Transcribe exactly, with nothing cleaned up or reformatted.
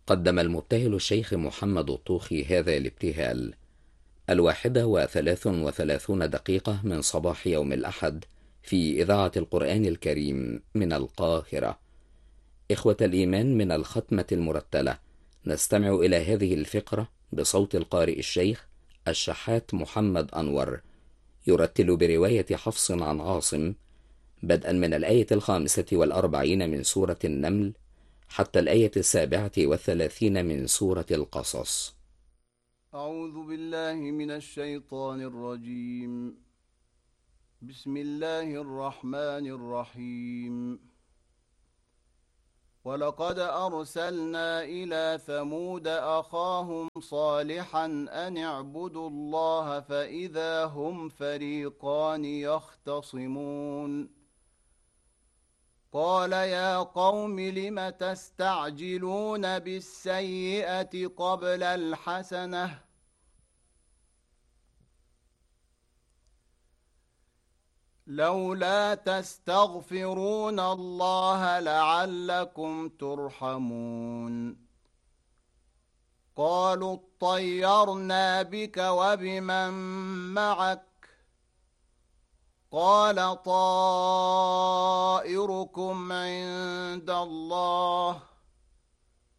قدم المبتهل الشيخ محمد الطوخي هذا الابتهال الواحدة وثلاث وثلاثون دقيقة من صباح يوم الأحد في إذاعة القرآن الكريم من القاهرة. إخوة الإيمان، من الختمة المرتلة نستمع إلى هذه الفقرة بصوت القارئ الشيخ الشحات محمد أنور، يرتل برواية حفص عن عاصم، بدءا من الآية الخامسة والأربعين من سورة النمل حتى الآية السابعة والثلاثين من سورة القصص. أعوذ بالله من الشيطان الرجيم. بسم الله الرحمن الرحيم. ولقد أرسلنا إلى ثمود أخاهم صالحا أن اعبدوا الله فإذا هم فريقان يختصمون. قال يا قوم لم تستعجلون بالسيئة قبل الحسنة لولا تستغفرون الله لعلكم ترحمون. قالوا اطيرنا بك وبمن معك قال طائركم عند الله